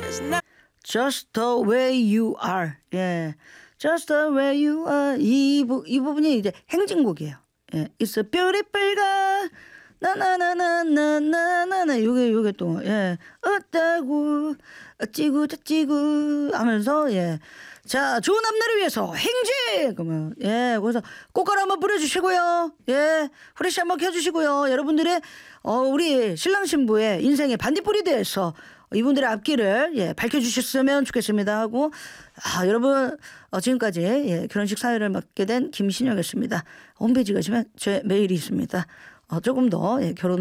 Just the way you are. 예. Just the way you are. 이 부분이 이제 행진곡이에요. 예. It's a beautiful girl. 나나나나나나나 요게 또 예. 어따구 어찌구 저찌구 하면서 예. 자, 좋은 앞날을 위해서 행진! 그러면 예. 그래서 꽃가루 한번 뿌려 주시고요. 예. 후레쉬 한번 켜 주시고요. 여러분들의 우리 신랑 신부의 인생의 반딧불이 돼서 이분들의 앞길을 예, 밝혀주셨으면 좋겠습니다 하고 여러분 지금까지 예, 결혼식 사회를 맡게 된 김신영이었습니다. 홈페이지가 제 메일이 있습니다. 조금 더 예, 결혼